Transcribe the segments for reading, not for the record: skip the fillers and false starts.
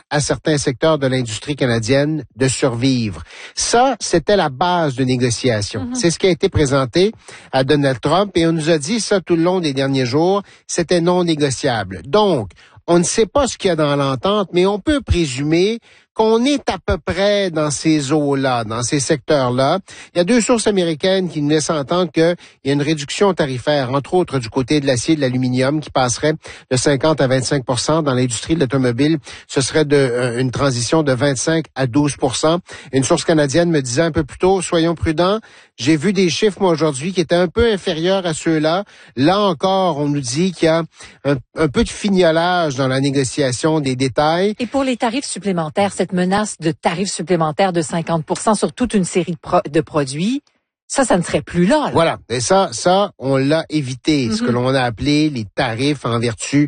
à certains secteurs de l'industrie canadienne de survivre. Ça, c'était la base de négociation. C'est ce qui a été présenté à Donald Trump et on nous a dit ça tout le long des derniers jours, c'était non négociable. Donc, on ne sait pas ce qu'il y a dans l'entente, mais on peut présumer qu'on est à peu près dans ces eaux-là, dans ces secteurs-là. Il y a 2 sources américaines qui nous laissent entendre qu'il y a une réduction tarifaire, entre autres du côté de l'acier et de l'aluminium, qui passerait de 50 à 25 % dans l'industrie de l'automobile. Ce serait une transition de 25 à 12 %. Une source canadienne me disait un peu plus tôt, soyons prudents. J'ai vu des chiffres, moi, aujourd'hui, qui étaient un peu inférieurs à ceux-là. Là encore, on nous dit qu'il y a un peu de fignolage dans la négociation des détails. Et pour les tarifs supplémentaires, cette menace de tarifs supplémentaires de 50 % sur toute une série de produits, ça ne serait plus là. Voilà. Et ça, on l'a évité. Ce que l'on a appelé les tarifs en vertu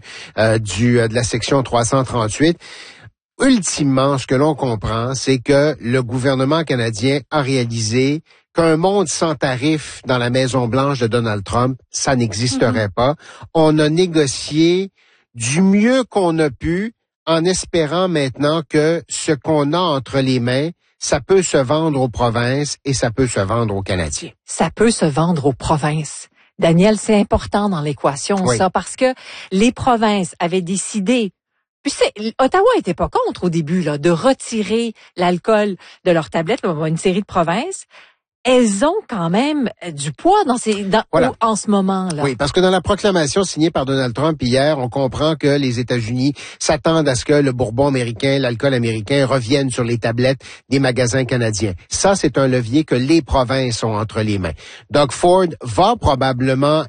de la section 338. Ultimement, ce que l'on comprend, c'est que le gouvernement canadien a réalisé qu'un monde sans tarifs dans la Maison-Blanche de Donald Trump, ça n'existerait pas. On a négocié du mieux qu'on a pu en espérant maintenant que ce qu'on a entre les mains, ça peut se vendre aux provinces et ça peut se vendre aux Canadiens. Ça peut se vendre aux provinces. Daniel, c'est important dans l'équation, oui. Ça, parce que les provinces avaient décidé. Puis Ottawa était pas contre au début là de retirer l'alcool de leur tablette, une série de provinces. Elles ont quand même du poids voilà. En ce moment-là. Oui, parce que dans la proclamation signée par Donald Trump hier, on comprend que les États-Unis s'attendent à ce que le bourbon américain, l'alcool américain reviennent sur les tablettes des magasins canadiens. Ça, c'est un levier que les provinces ont entre les mains. Doug Ford va probablement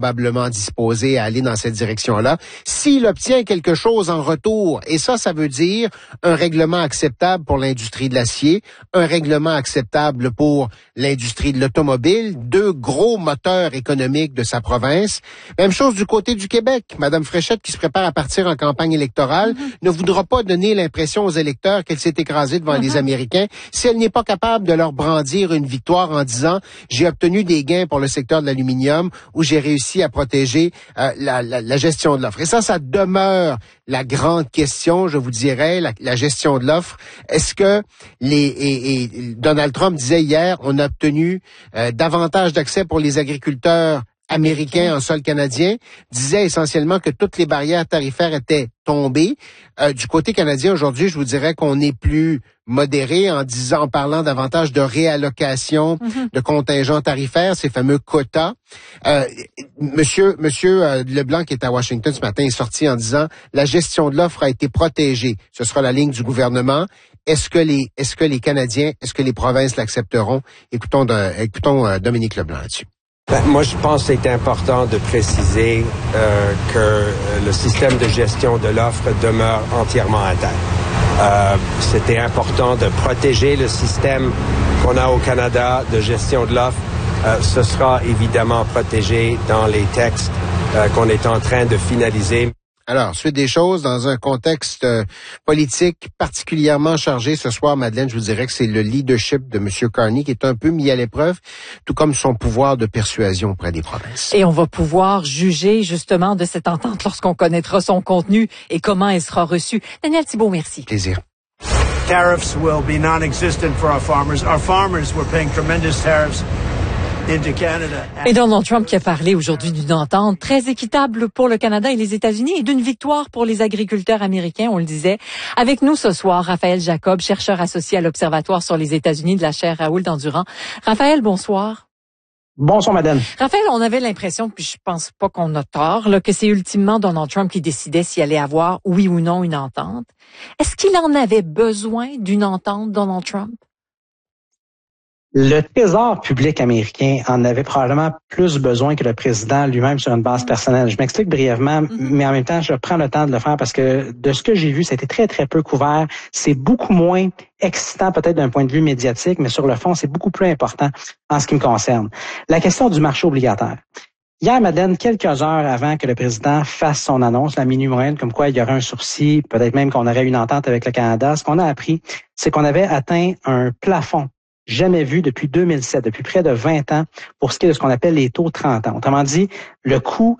disposé à aller dans cette direction-là s'il obtient quelque chose en retour. Et ça veut dire un règlement acceptable pour l'industrie de l'acier, un règlement acceptable pour l'industrie de l'automobile, 2 gros moteurs économiques de sa province. Même chose du côté du Québec. Madame Fréchette, qui se prépare à partir en campagne électorale, ne voudra pas donner l'impression aux électeurs qu'elle s'est écrasée devant les Américains si elle n'est pas capable de leur brandir une victoire en disant « J'ai obtenu des gains pour le secteur de l'aluminium ou j'ai réussi à protéger la gestion de l'offre. » Et ça demeure la grande question, je vous dirais, la gestion de l'offre. Est-ce que Donald Trump disait hier, on a obtenu davantage d'accès pour les agriculteurs américains en sol canadien, disait essentiellement que toutes les barrières tarifaires étaient tombées. Du côté canadien, aujourd'hui, je vous dirais qu'on est plus modéré en parlant davantage de réallocation de contingents tarifaires, ces fameux quotas. Monsieur Leblanc, qui est à Washington ce matin, est sorti en disant la gestion de l'offre a été protégée. Ce sera la ligne du gouvernement. Est-ce que les Canadiens, est-ce que les provinces l'accepteront? Écoutons Dominique Leblanc là-dessus. Moi, je pense que c'est important de préciser que le système de gestion de l'offre demeure entièrement intact. C'était important de protéger le système qu'on a au Canada de gestion de l'offre. Ce sera évidemment protégé dans les textes qu'on est en train de finaliser. Alors, suite des choses, dans un contexte politique particulièrement chargé ce soir, Madeleine, je vous dirais que c'est le leadership de M. Carney qui est un peu mis à l'épreuve, tout comme son pouvoir de persuasion auprès des provinces. Et on va pouvoir juger justement de cette entente lorsqu'on connaîtra son contenu et comment elle sera reçue. Daniel Thibault, merci. Plaisir. Tariffs will be non-existent for our farmers. Our farmers were paying tremendous tariffs. Et Donald Trump qui a parlé aujourd'hui d'une entente très équitable pour le Canada et les États-Unis et d'une victoire pour les agriculteurs américains, on le disait. Avec nous ce soir, Raphaël Jacob, chercheur associé à l'Observatoire sur les États-Unis de la chaire Raoul Dandurand. Raphaël, bonsoir. Bonsoir, madame. Raphaël, on avait l'impression, puis je pense pas qu'on a tort, là, que c'est ultimement Donald Trump qui décidait s'il allait avoir, oui ou non, une entente. Est-ce qu'il en avait besoin d'une entente, Donald Trump? Le Trésor public américain en avait probablement plus besoin que le président lui-même sur une base personnelle. Je m'explique brièvement, mais en même temps, je prends le temps de le faire parce que de ce que j'ai vu, c'était très, très peu couvert. C'est beaucoup moins excitant peut-être d'un point de vue médiatique, mais sur le fond, c'est beaucoup plus important en ce qui me concerne. La question du marché obligataire. Hier, Madeleine, quelques heures avant que le président fasse son annonce, la minuit moyenne, comme quoi il y aurait un sursis, peut-être même qu'on aurait une entente avec le Canada, ce qu'on a appris, c'est qu'on avait atteint un plafond jamais vu depuis 2007, depuis près de 20 ans, pour ce qui est de ce qu'on appelle les taux 30 ans. Autrement dit, le coût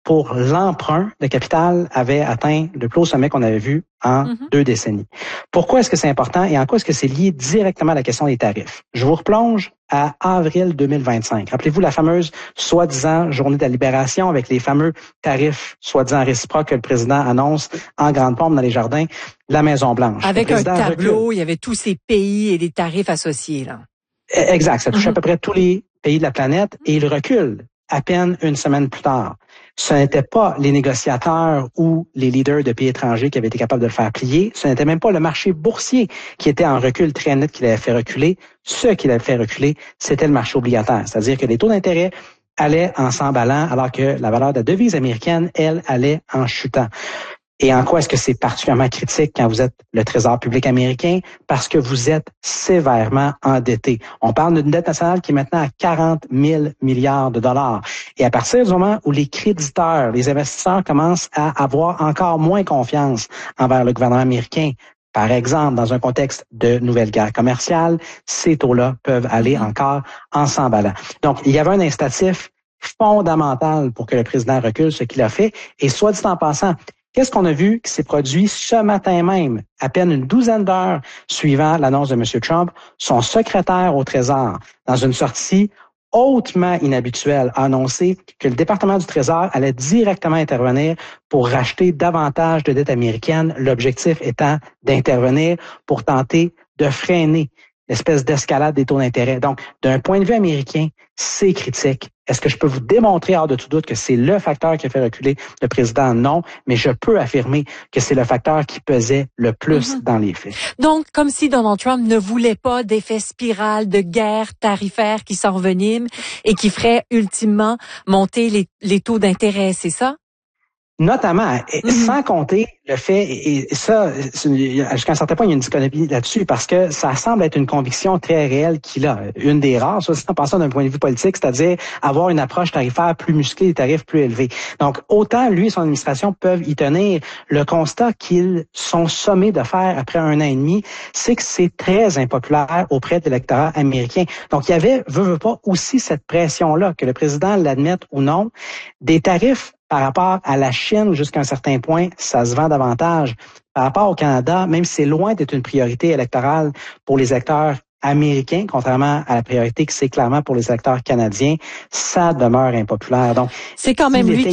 pour l'emprunt de capital avait atteint le plus haut sommet qu'on avait vu en 2 décennies. Pourquoi est-ce que c'est important et en quoi est-ce que c'est lié directement à la question des tarifs? Je vous replonge à avril 2025. Rappelez-vous la fameuse soi-disant journée de la libération avec les fameux tarifs soi-disant réciproques que le président annonce en grande pompe dans les jardins de la Maison-Blanche. Avec un tableau, il y avait tous ces pays et des tarifs associés, là. Exact. Ça touche à peu près tous les pays de la planète et il recule à peine une semaine plus tard. Ce n'étaient pas les négociateurs ou les leaders de pays étrangers qui avaient été capables de le faire plier. Ce n'était même pas le marché boursier qui était en recul très net qui l'avait fait reculer. Ce qui l'avait fait reculer, c'était le marché obligataire. C'est-à-dire que les taux d'intérêt allaient en s'emballant alors que la valeur de la devise américaine, elle, allait en chutant. Et en quoi est-ce que c'est particulièrement critique quand vous êtes le Trésor public américain? Parce que vous êtes sévèrement endetté. On parle d'une dette nationale qui est maintenant à 40 000 milliards de dollars. Et à partir du moment où les créditeurs, les investisseurs commencent à avoir encore moins confiance envers le gouvernement américain, par exemple, dans un contexte de nouvelle guerre commerciale, ces taux-là peuvent aller encore en s'emballant. Donc, il y avait un incitatif fondamental pour que le président recule, ce qu'il a fait. Et soit dit en passant, qu'est-ce qu'on a vu qui s'est produit ce matin même, à peine une douzaine d'heures suivant l'annonce de M. Trump, son secrétaire au Trésor, dans une sortie hautement inhabituelle, a annoncé que le département du Trésor allait directement intervenir pour racheter davantage de dettes américaines, l'objectif étant d'intervenir pour tenter de freiner l'espèce d'escalade des taux d'intérêt. Donc, d'un point de vue américain, c'est critique. Est-ce que je peux vous démontrer hors de tout doute que c'est le facteur qui a fait reculer le président? Non, mais je peux affirmer que c'est le facteur qui pesait le plus dans les faits. Donc, comme si Donald Trump ne voulait pas d'effet spirale de guerre tarifaire qui s'envenime et qui ferait ultimement monter les taux d'intérêt, c'est ça? Notamment, sans compter le fait, et ça, jusqu'à un certain point, il y a une dichotomie là-dessus, parce que ça semble être une conviction très réelle qu'il a. Une des rares, soit en passant d'un point de vue politique, c'est-à-dire avoir une approche tarifaire plus musclée, des tarifs plus élevés. Donc, autant lui et son administration peuvent y tenir, le constat qu'ils sont sommés de faire après 1 an et demi, c'est que c'est très impopulaire auprès de l'électorat américain. Donc, il y avait, veut pas, aussi cette pression-là, que le président l'admette ou non, des tarifs par rapport à la Chine, jusqu'à un certain point, ça se vend davantage. Par rapport au Canada, même si c'est loin d'être une priorité électorale pour les électeurs américains, contrairement à la priorité que c'est clairement pour les électeurs canadiens, ça demeure impopulaire. Donc, c'est quand même lui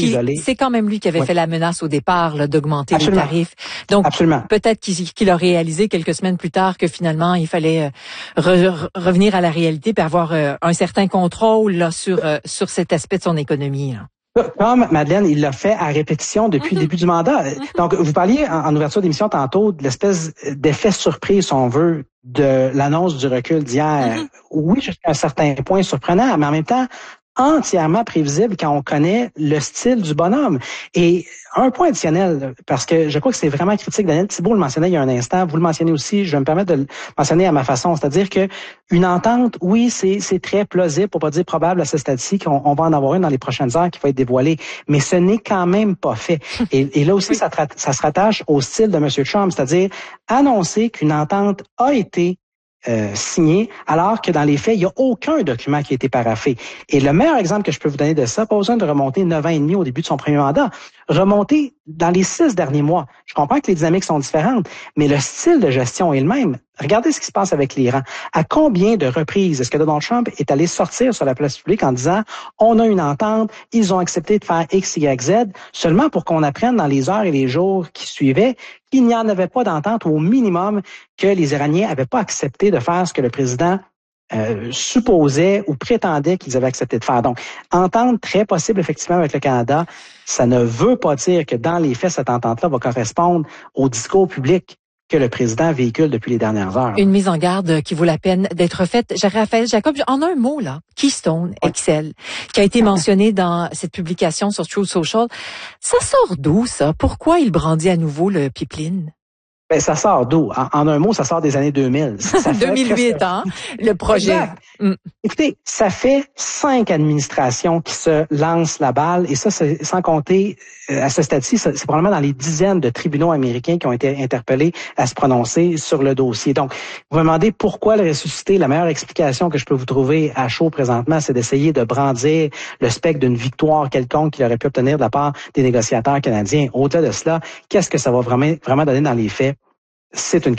qui avait fait la menace au départ là, d'augmenter les tarifs. Donc, peut-être qu'il a réalisé quelques semaines plus tard que finalement il fallait revenir à la réalité et avoir un certain contrôle là, sur cet aspect de son économie. Là. Comme Madeleine, il l'a fait à répétition depuis le début du mandat. Donc, vous parliez en ouverture d'émission tantôt de l'espèce d'effet surprise, si on veut, de l'annonce du recul d'hier. Oui, jusqu'à un certain point surprenant, mais en même temps entièrement prévisible quand on connaît le style du bonhomme. Et un point additionnel, parce que je crois que c'est vraiment critique, Daniel Thibault le mentionnait il y a un instant, vous le mentionnez aussi, je vais me permettre de le mentionner à ma façon, c'est-à-dire que une entente, oui, c'est très plausible, pour pas dire probable à ce stade-ci, qu'on va en avoir une dans les prochaines heures qui va être dévoilée, mais ce n'est quand même pas fait. Et là aussi, ça se rattache au style de M. Trump, c'est-à-dire annoncer qu'une entente a été signé, alors que dans les faits, il n'y a aucun document qui a été paraphé. Et le meilleur exemple que je peux vous donner de ça, pas besoin de remonter 9 ans et demi au début de son premier mandat, remonter dans les 6 derniers mois. Je comprends que les dynamiques sont différentes, mais le style de gestion est le même. Regardez ce qui se passe avec l'Iran. À combien de reprises est-ce que Donald Trump est allé sortir sur la place publique en disant « On a une entente, ils ont accepté de faire X, Y, Z », seulement pour qu'on apprenne dans les heures et les jours qui suivaient qu'il n'y en avait pas d'entente, ou au minimum que les Iraniens n'avaient pas accepté de faire ce que le président supposait ou prétendait qu'ils avaient accepté de faire. Donc, entente très possible effectivement avec le Canada, ça ne veut pas dire que dans les faits, cette entente-là va correspondre au discours public que le président véhicule depuis les dernières heures. Une mise en garde qui vaut la peine d'être faite. Raphaël Jacob, en un mot, là, Keystone XL, qui a été mentionné dans cette publication sur Truth Social, ça sort d'où, ça? Pourquoi il brandit à nouveau le pipeline? Ben, ça sort d'où? En un mot, ça sort des années 2000. Ça 2008, le projet. Écoutez, ça fait 5 administrations qui se lancent la balle, et ça, c'est sans compter, à ce stade-ci, c'est probablement dans les dizaines de tribunaux américains qui ont été interpellés à se prononcer sur le dossier. Donc, vous me demandez pourquoi le ressusciter. La meilleure explication que je peux vous trouver à chaud présentement, c'est d'essayer de brandir le spectre d'une victoire quelconque qu'il aurait pu obtenir de la part des négociateurs canadiens. Au-delà de cela, qu'est-ce que ça va vraiment donner dans les faits? C'est une